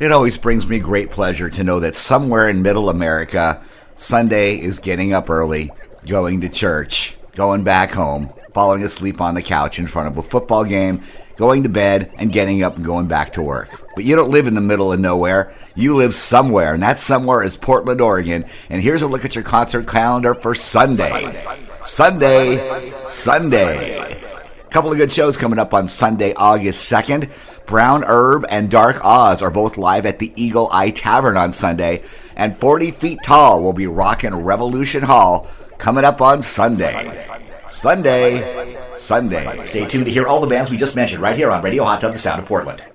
It always brings me great pleasure to know that somewhere in middle America, Sunday is getting up early, going to church, going back home, falling asleep on the couch in front of a football game, going to bed, and getting up and going back to work. But you don't live in the middle of nowhere. You live somewhere, and that somewhere is Portland, Oregon. And here's a look at your concert calendar for Sunday. Sunday. A couple of good shows coming up on Sunday, August 2nd. Brown Herb and Dark Oz are both live at the Eagle Eye Tavern on Sunday. And 40 Feet Tall will be rockin' Revolution Hall coming up on Sunday. Sunday. Stay tuned to hear all the bands we just mentioned right here on Radio Hot Tub, the Sound of Portland.